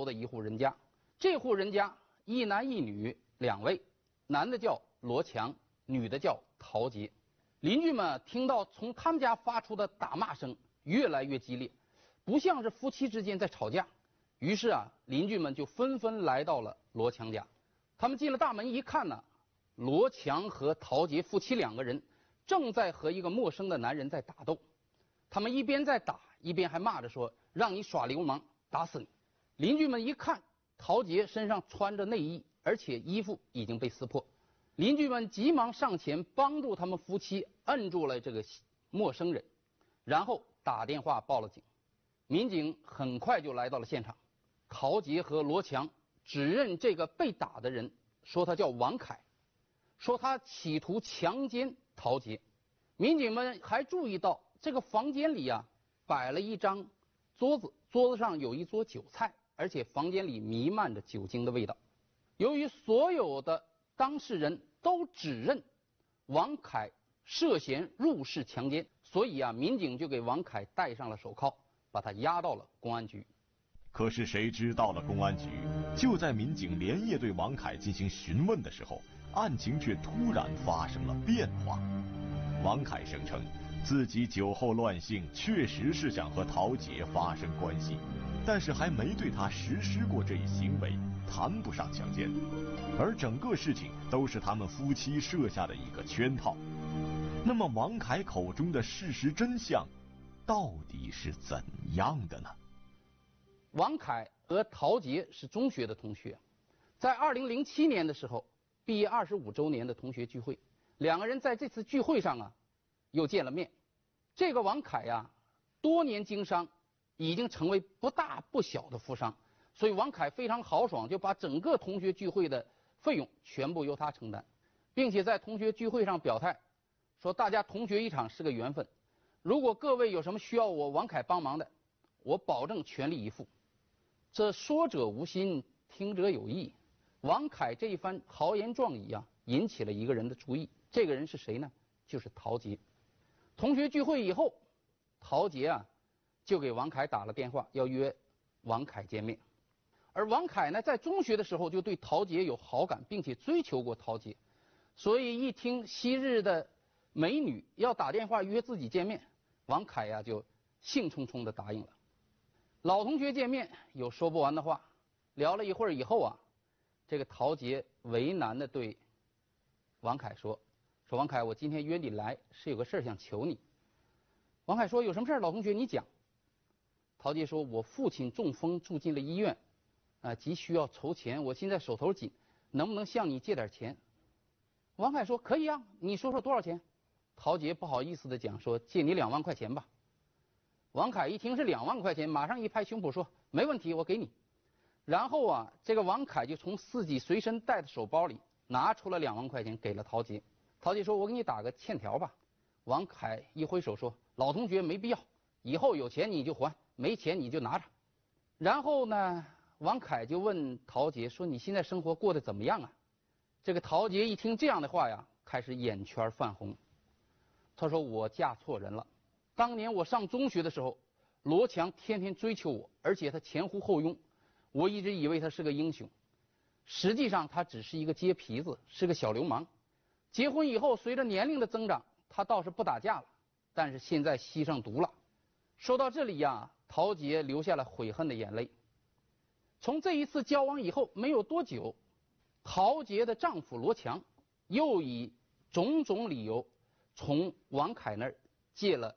的一户人家。这户人家一男一女2位，男的叫罗强，女的叫陶杰。邻居们听到从他们家发出的打骂声越来越激烈，不像是夫妻之间在吵架。于是邻居们就纷纷来到了罗强家。他们进了大门一看呢，罗强和陶杰夫妻2个人正在和一个陌生的男人在打斗。他们一边在打，一边还骂着说：“让你耍流氓，打死你！”邻居们一看，陶杰身上穿着内衣，而且衣服已经被撕破。邻居们急忙上前帮助他们夫妻摁住了这个陌生人，然后打电话报了警。民警很快就来到了现场。陶杰和罗强指认这个被打的人，说他叫王凯，说他企图强奸陶杰。民警们还注意到这个房间里摆了一张桌子，桌子上有一桌酒菜，而且房间里弥漫着酒精的味道。由于所有的当事人都指认王凯涉嫌入室强奸，所以民警就给王凯戴上了手铐，把他押到了公安局。 可是谁知到了公安局，就在民警连夜对王凯进行询问的时候，案情却突然发生了变化。王凯声称自己酒后乱性，确实是想和陶杰发生关系，但是还没对他实施过这一行为，谈不上强奸。而整个事情都是他们夫妻设下的一个圈套。那么王凯口中的事实真相到底是怎样的呢？ 王凯和陶杰是中学的同学，在2007年的时候毕业25周年的同学聚会，2个人在这次聚会上又见了面。这个王凯多年经商，已经成为不大不小的富商，所以王凯非常豪爽，就把整个同学聚会的费用全部由他承担，并且在同学聚会上表态说，大家同学一场是个缘分，如果各位有什么需要我王凯帮忙的，我保证全力以赴。这说者无心，听者有意。王凯这一番豪言壮语引起了一个人的注意。这个人是谁呢？就是陶杰。同学聚会以后，陶杰就给王凯打了电话，要约王凯见面。而王凯呢，在中学的时候就对陶杰有好感，并且追求过陶杰，所以一听昔日的美女要打电话约自己见面，王凯就兴冲冲地答应了。老同学见面有说不完的话，聊了一会儿以后这个陶杰为难地对王凯说王凯，我今天约你来是有个事想求你。王凯说，有什么事老同学你讲。陶杰说，我父亲中风住进了医院，急需要筹钱，我现在手头紧，能不能向你借点钱？王凯说，可以你说说多少钱？陶杰不好意思地讲说，借你2万块钱吧。王凯一听是2万块钱，马上一拍胸脯说，没问题，我给你。然后这个王凯就从自己随身带的手包里拿出了2万块钱给了陶杰。陶杰说，我给你打个欠条吧。王凯一挥手说，老同学没必要，以后有钱你就还，没钱你就拿着。然后呢，王凯就问陶杰说，你现在生活过得怎么样？这个陶杰一听这样的话开始眼圈泛红。他说，我嫁错人了。当年我上中学的时候，罗强天天追求我，而且他前呼后拥，我一直以为他是个英雄，实际上他只是一个街皮子，是个小流氓。结婚以后，随着年龄的增长，他倒是不打架了，但是现在吸上毒了。说到这里陶杰流下了悔恨的眼泪。从这一次交往以后没有多久，陶杰的丈夫罗强又以种种理由从王凯那儿借了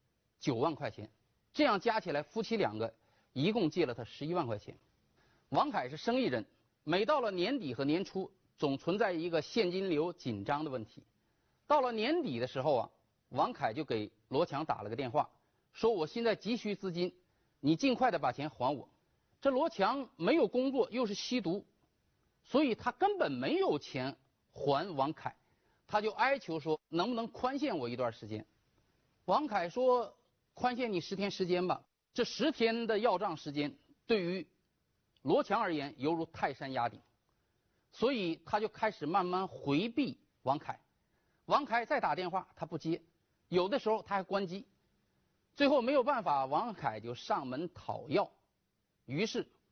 9万块钱，这样加起来夫妻2个一共借了他11万块钱。王凯是生意人，每到了年底和年初总存在一个现金流紧张的问题。到了年底的时候王凯就给罗强打了个电话，说我现在急需资金，你尽快的把钱还我。这罗强没有工作，又是吸毒，所以他根本没有钱还王凯，他就哀求说能不能宽限我一段时间。王凯说，宽限你10天时间吧。这10天的要账时间对于罗强而言犹如泰山压顶，所以他就开始慢慢回避王凯。王凯再打电话他不接，有的时候他还关机。最后没有办法，王凯就上门讨要。于是